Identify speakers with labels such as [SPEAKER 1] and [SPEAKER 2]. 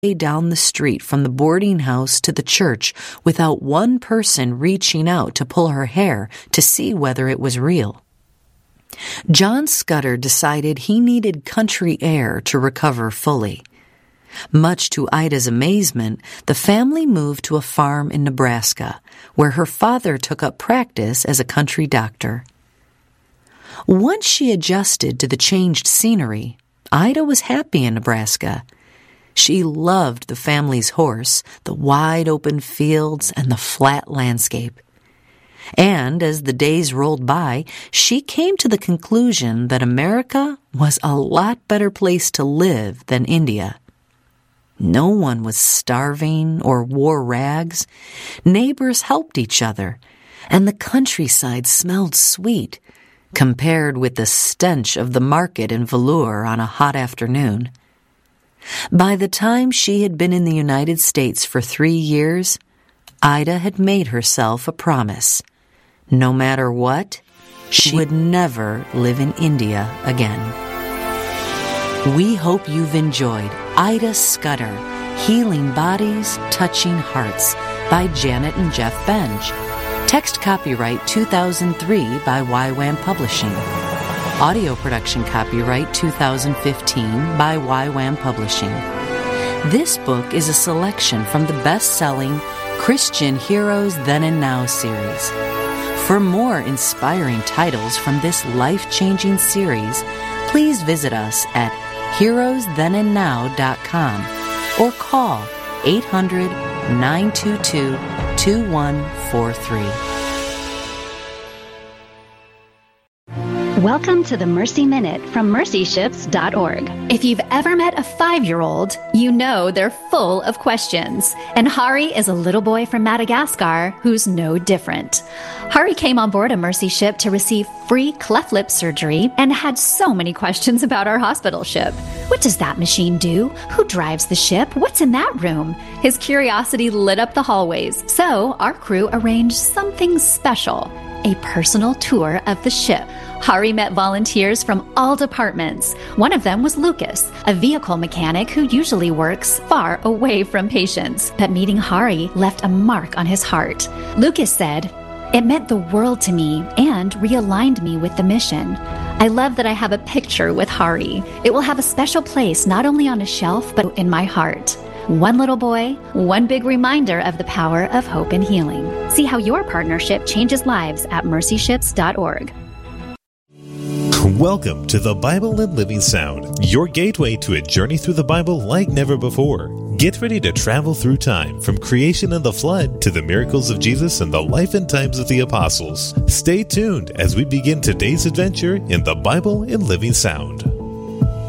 [SPEAKER 1] down the street from the boarding house to the church without one person reaching out to pull her hair to see whether it was real. John Scudder decided he needed country air to recover fully. Much to Ida's amazement, the family moved to a farm in Nebraska, where her father took up practice as a country doctor. Once she adjusted to the changed scenery, Ida was happy in Nebraska. She loved the family's horse, the wide open fields, and the flat landscape. And as the days rolled by, she came to the conclusion that America was a lot better place to live than India. No one was starving or wore rags. Neighbors helped each other, and the countryside smelled sweet, compared with the stench of the market in Velour on a hot afternoon. By the time she had been in the United States for 3 years, Ida had made herself a promise. No matter what, she would never live in India again. We hope you've enjoyed Ida Scudder, Healing Bodies, Touching Hearts by Janet and Jeff Benj. Text copyright 2003 by YWAM Publishing. Audio production copyright 2015 by YWAM Publishing. This book is a selection from the best-selling Christian Heroes Then and Now series. For more inspiring titles from this life-changing series, please visit us at heroesthenandnow.com or call 800-922-2143.
[SPEAKER 2] Welcome to the Mercy Minute from mercyships.org. If you've ever met a 5-year-old, you know they're full of questions. And Hari is a little boy from Madagascar who's no different. Hari came on board a Mercy ship to receive free cleft lip surgery and had so many questions about our hospital ship. What does that machine do? Who drives the ship? What's in that room? His curiosity lit up the hallways. So our crew arranged something special, a personal tour of the ship. Hari met volunteers from all departments. One of them was Lucas, a vehicle mechanic who usually works far away from patients. But meeting Hari left a mark on his heart. Lucas said, "It meant the world to me and realigned me with the mission. I love that I have a picture with Hari. It will have a special place not only on a shelf, but in my heart. One little boy, one big reminder of the power of hope and healing." See how your partnership changes lives at mercyships.org.
[SPEAKER 3] Welcome to the Bible and Living Sound, your gateway to a journey through the Bible like never before. Get ready to travel through time, from creation and the flood to the miracles of Jesus and the life and times of the apostles. Stay tuned as we begin today's adventure in the Bible and Living Sound.